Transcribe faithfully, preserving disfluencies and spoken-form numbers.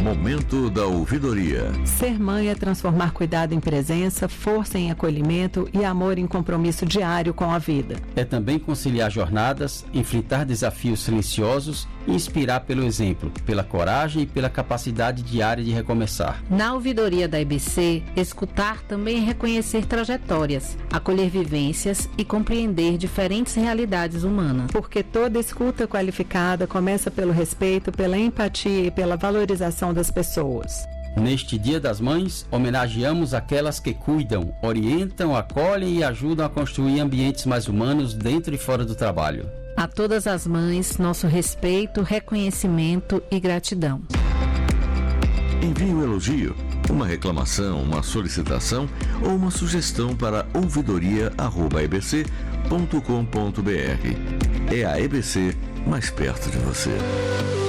Momento da ouvidoria. Ser mãe é transformar cuidado em presença, força em acolhimento e amor em compromisso diário com a vida. É também conciliar jornadas, enfrentar desafios silenciosos e inspirar pelo exemplo, pela coragem e pela capacidade diária de recomeçar. Na ouvidoria da E B C, escutar também é reconhecer trajetórias, acolher vivências e compreender diferentes realidades humanas. Porque toda escuta qualificada começa pelo respeito, pela empatia e pela valorização das pessoas. Neste Dia das Mães, homenageamos aquelas que cuidam, orientam, acolhem e ajudam a construir ambientes mais humanos dentro e fora do trabalho. A todas as mães, nosso respeito, reconhecimento e gratidão. Envie um elogio, uma reclamação, uma solicitação ou uma sugestão para ouvidoria arroba e b c ponto com ponto b r. É a E B C mais perto de você.